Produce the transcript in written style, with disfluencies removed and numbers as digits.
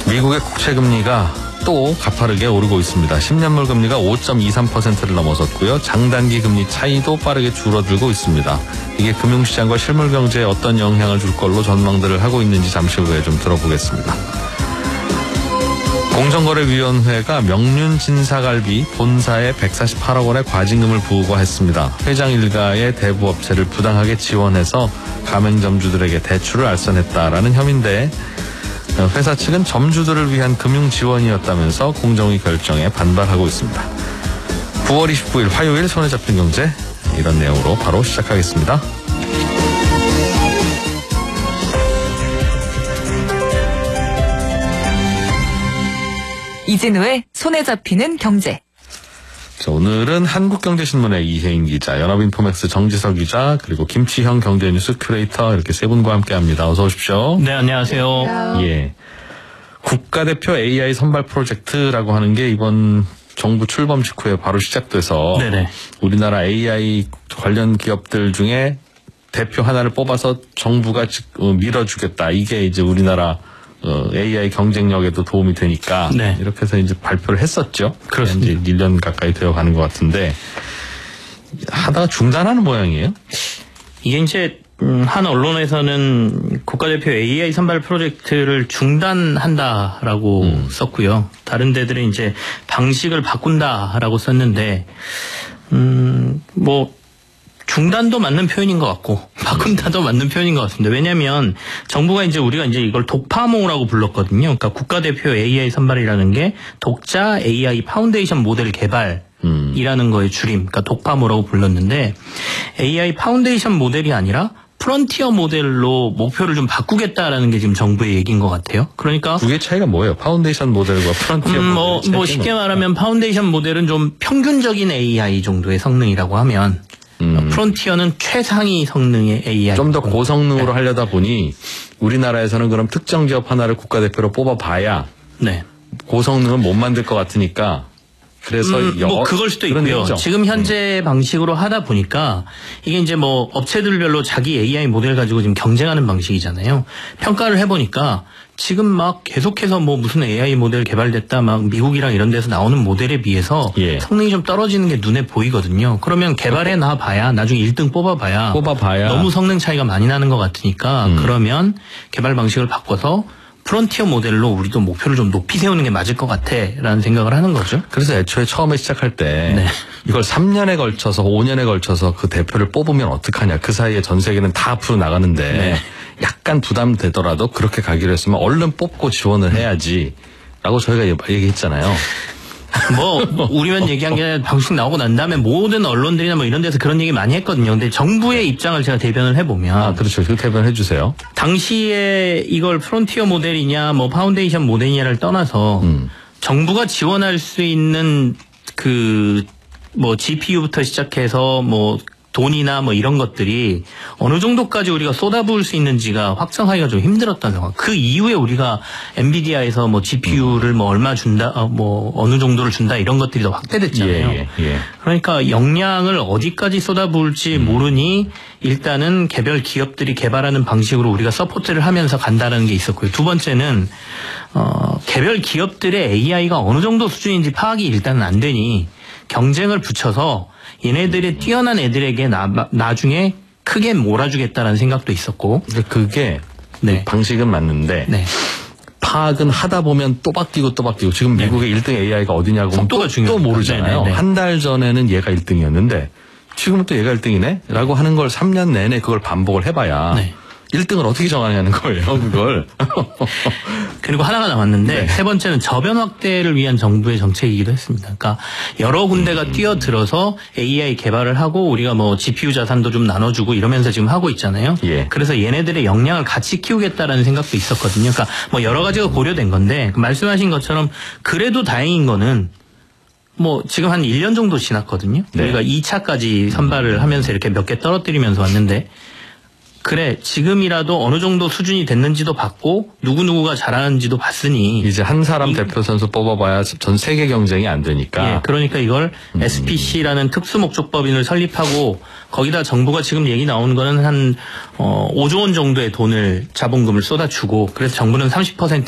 미국의 국채금리가 또 가파르게 오르고 있습니다. 10년물 금리가 5.23%를 넘어섰고요. 장단기 금리 차이도 빠르게 줄어들고 있습니다. 이게 금융시장과 실물경제에 어떤 영향을 줄 걸로 전망들을 하고 있는지 잠시 후에 좀 들어보겠습니다. 공정거래위원회가 명륜진사갈비 본사에 148억 원의 과징금을 부과했습니다. 회장 일가의 대부업체를 부당하게 지원해서 가맹점주들에게 대출을 알선했다라는 혐의인데 회사 측은 점주들을 위한 금융 지원이었다면서 공정위 결정에 반발하고 있습니다. 9월 29일 화요일 손에 잡힌 경제, 이런 내용으로 바로 시작하겠습니다. 이진우의 손에 잡히는 경제. 자, 오늘은 한국경제신문의 이혜인 기자, 연합인포맥스 정지석 기자, 그리고 김치형 경제뉴스 큐레이터 이렇게 세 분과 함께합니다. 어서 오십시오. 네, 안녕하세요. 예, 국가대표 AI 선발 프로젝트라고 하는 게 이번 정부 출범 직후에 바로 시작돼서 네네. 우리나라 AI 관련 기업들 중에 대표 하나를 뽑아서 정부가 밀어주겠다. 이게 이제 우리나라 AI 경쟁력에도 도움이 되니까 네. 이렇게 해서 이제 발표를 했었죠. 그렇습니다. 이제 1년 가까이 되어 가는 것 같은데 하다가 중단하는 모양이에요. 이게 이제 한 언론에서는 국가대표 AI 선발 프로젝트를 중단한다라고 썼고요. 다른 데들은 이제 방식을 바꾼다라고 썼는데 뭐 중단도 맞는 표현인 것 같고 바꾼다도 맞는 표현인 것 같습니다. 왜냐하면 정부가 이제 우리가 이제 이걸 독파몽이라고 불렀거든요. 그러니까 국가대표 AI 선발이라는 게 독자 AI 파운데이션 모델 개발이라는 거의 줄임, 그러니까 독파모라고 불렀는데 AI 파운데이션 모델이 아니라 프론티어 모델로 목표를 좀 바꾸겠다라는 게 지금 정부의 얘기인 것 같아요. 그러니까 그게 차이가 뭐예요? 파운데이션 모델과 프론티어 모델. 뭐 쉽게 말하면 파운데이션 모델은 좀 평균적인 AI 정도의 성능이라고 하면 프론티어는 최상위 성능의 AI. 좀 더 고성능으로 하려다 보니 우리나라에서는 그럼 특정 기업 하나를 국가대표로 뽑아봐야 네. 고성능은 못 만들 것 같으니까 그래서 뭐 그걸 수도 있고요. 얘기죠. 지금 현재 방식으로 하다 보니까 이게 이제 뭐 업체들별로 자기 AI 모델 가지고 지금 경쟁하는 방식이잖아요. 평가를 해보니까 지금 막 계속해서 뭐 무슨 AI 모델 개발됐다 막 미국이랑 이런 데서 나오는 모델에 비해서 성능이 좀 떨어지는 게 눈에 보이거든요. 그러면 개발해 놔봐야 나중에 1등 뽑아봐야 너무 성능 차이가 많이 나는 것 같으니까 그러면 개발 방식을 바꿔서 프론티어 모델로 우리도 목표를 좀 높이 세우는 게 맞을 것 같아라는 생각을 하는 거죠. 그래서 애초에 처음에 시작할 때 네. 이걸 3년에 걸쳐서 5년에 걸쳐서 그 대표를 뽑으면 어떡하냐. 그 사이에 전 세계는 다 앞으로 나가는데 네. 약간 부담되더라도 그렇게 가기로 했으면 얼른 뽑고 지원을 해야지 라고 저희가 얘기했잖아요. 뭐 우리만 얘기한 게 아니라 방식 나오고 난 다음에 모든 언론들이나 뭐 이런 데서 그런 얘기 많이 했거든요. 근데 정부의 입장을 제가 대변을 해보면 그렇죠. 그 대변해 주세요. 당시에 이걸 프론티어 모델이냐 뭐 파운데이션 모델이냐를 떠나서 정부가 지원할 수 있는 그 뭐 GPU부터 시작해서 뭐 돈이나 뭐 이런 것들이 어느 정도까지 우리가 쏟아부을 수 있는지가 확정하기가 좀 힘들었다는 상황. 그 이후에 우리가 엔비디아에서 뭐 GPU를 뭐 얼마 준다, 뭐 어느 정도를 준다 이런 것들이 더 확대됐잖아요. 그러니까 역량을 어디까지 쏟아부을지 모르니 일단은 개별 기업들이 개발하는 방식으로 우리가 서포트를 하면서 간다는 게 있었고요. 두 번째는 개별 기업들의 AI가 어느 정도 수준인지 파악이 일단은 안 되니 경쟁을 붙여서 얘네들의 뛰어난 애들에게 나중에 크게 몰아주겠다라는 생각도 있었고. 그게 네. 방식은 맞는데 네. 파악은 하다 보면 또 바뀌고 또 바뀌고 지금 미국의 1등 AI가 어디냐고 속도가 또 모르잖아요. 한 달 전에는 얘가 1등이었는데 지금은 또 얘가 1등이네? 라고 하는 걸 3년 내내 그걸 반복을 해봐야 1등을 어떻게 정하냐는 거예요. 그걸. 그리고 하나가 남았는데 세 번째는 저변 확대를 위한 정부의 정책이기도 했습니다. 그러니까 여러 군데가 뛰어들어서 AI 개발을 하고 우리가 뭐 GPU 자산도 좀 나눠주고 이러면서 지금 하고 있잖아요. 그래서 얘네들의 역량을 같이 키우겠다라는 생각도 있었거든요. 그러니까 뭐 여러 가지가 고려된 건데 말씀하신 것처럼 그래도 다행인 거는 뭐 지금 한 1년 정도 지났거든요. 우리가 2차까지 선발을 하면서 이렇게 몇 개 떨어뜨리면서 왔는데 그래 지금이라도 어느 정도 수준이 됐는지도 봤고 누구누구가 잘하는지도 봤으니 이제 한 사람 대표 선수 뽑아봐야 전 세계 경쟁이 안 되니까. 그러니까 이걸 SPC라는 특수목적법인을 설립하고 거기다 정부가 지금 얘기 나오는 거는 한 5조 원 정도의 돈을 자본금을 쏟아주고 그래서 정부는 30%